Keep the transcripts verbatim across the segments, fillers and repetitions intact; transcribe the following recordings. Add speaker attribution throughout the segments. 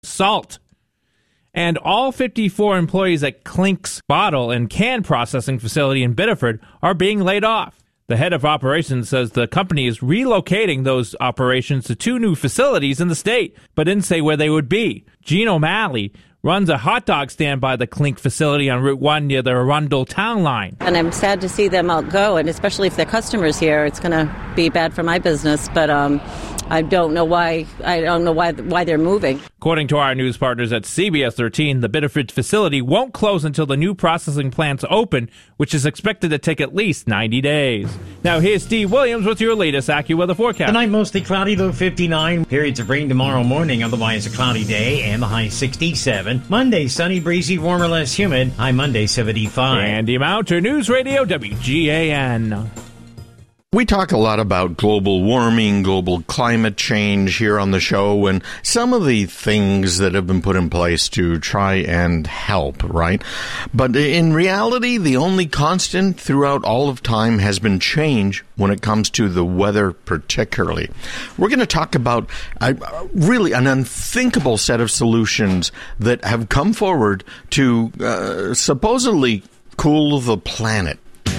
Speaker 1: salt. And all fifty-four employees at Clink's bottle and can processing facility in Biddeford are being laid off. The head of operations says the company is relocating those operations to two new facilities in the state, but didn't say where they would be. Gene O'Malley runs a hot dog stand by the Clink facility on Route one near the Arundel town line.
Speaker 2: And I'm sad to see them all go, and especially if they're customers here, it's going to be bad for my business. But um, I don't know why. I don't know why why they're moving. According to our news partners at C B S thirteen, the Biddeford facility won't close until the new processing plant's open, which is expected to take at least ninety days. Now here's Steve Williams with your latest AccuWeather forecast.
Speaker 3: Tonight mostly cloudy, low fifty-nine. Periods of rain tomorrow morning, otherwise a cloudy day, and the high sixty-seven. Monday, sunny, breezy, warmer, less humid. High Monday, seventy-five.
Speaker 1: Andy Mounter, News Radio W G A N.
Speaker 4: We talk a lot about global warming, global climate change here on the show, and some of the things that have been put in place to try and help, right? But in reality, the only constant throughout all of time has been change when it comes to the weather particularly. We're going to talk about a, really an unthinkable set of solutions that have come forward to uh, supposedly cool the planet.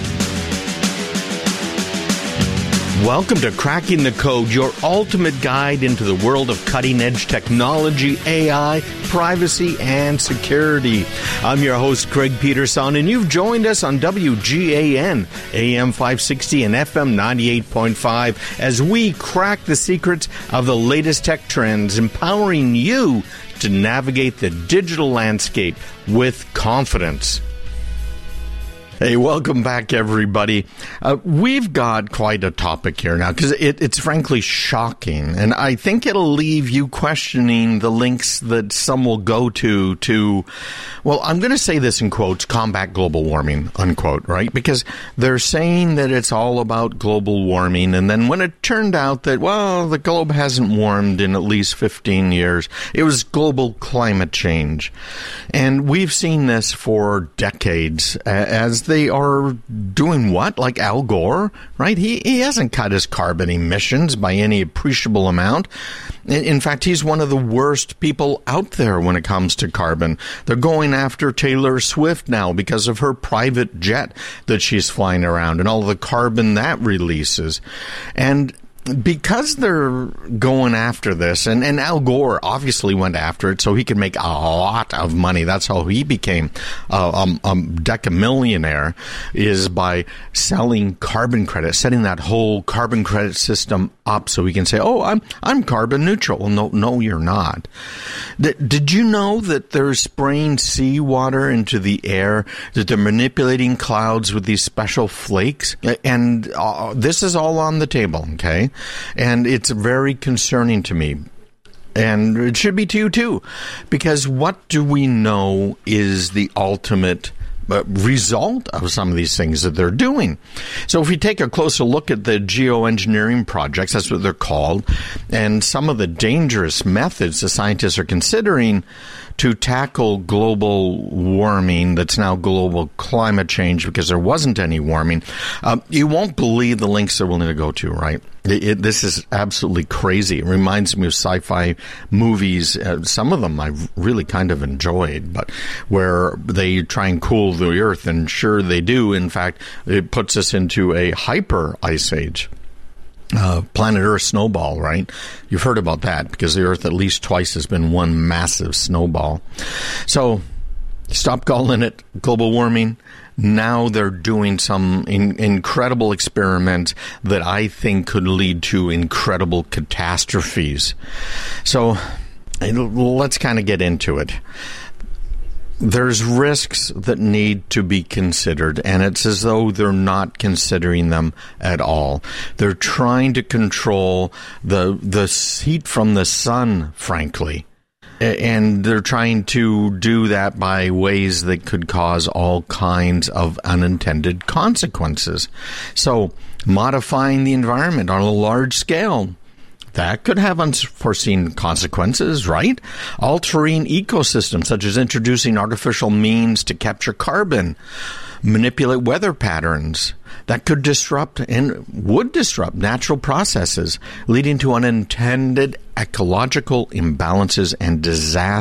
Speaker 4: Welcome to Cracking the Code, your ultimate guide into the world of cutting-edge technology, A I, privacy, and security. I'm your host, Craig Peterson, and you've joined us on W G A N, A M five sixty and F M ninety-eight point five, as we crack the secrets of the latest tech trends, empowering you to navigate the digital landscape with confidence. Hey, welcome back, everybody. Uh, we've got quite a topic here now because it, it's frankly shocking, and I think it'll leave you questioning the links that some will go to to, well, I'm going to say this in quotes, combat global warming, unquote, right? Because they're saying that it's all about global warming, and then when it turned out that, well, the globe hasn't warmed in at least fifteen years, it was global climate change. And we've seen this for decades as they are doing what? Like Al Gore, right? He he hasn't cut his carbon emissions by any appreciable amount. In fact, he's one of the worst people out there when it comes to carbon. They're going after Taylor Swift now because of her private jet that she's flying around and all the carbon that releases. And because they're going after this, and, and Al Gore obviously went after it so he could make a lot of money. That's how he became a, a, a decamillionaire, is by selling carbon credits, setting that whole carbon credit system up so he can say, oh, I'm I'm carbon neutral. Well, no, no, you're not. D- did you know that they're spraying seawater into the air, that they're manipulating clouds with these special flakes? And uh, this is all on the table, okay? And it's very concerning to me. And it should be to you, too. Because what do we know is the ultimate uh, result of some of these things that they're doing? So if we take a closer look at the geoengineering projects, that's what they're called, and some of the dangerous methods the scientists are considering to tackle global warming that's now global climate change because there wasn't any warming, uh, you won't believe the links they're willing to go to, right? It, it, this is absolutely crazy. It reminds me of sci-fi movies. Uh, some of them I've really kind of enjoyed, but where they try and cool the Earth, and sure they do. In fact, it puts us into a hyper ice age. Uh, planet Earth snowball, right? You've heard about that because the Earth at least twice has been one massive snowball. So stop calling it global warming. Now they're doing some in, incredible experiments that I think could lead to incredible catastrophes. So let's kind of get into it. There's risks that need to be considered, and it's as though they're not considering them at all. They're trying to control the the heat from the sun, frankly, and they're trying to do that by ways that could cause all kinds of unintended consequences. So, modifying the environment on a large scale, that could have unforeseen consequences, right? Altering ecosystems, such as introducing artificial means to capture carbon, manipulate weather patterns. That could disrupt and would disrupt natural processes, leading to unintended ecological imbalances and disasters.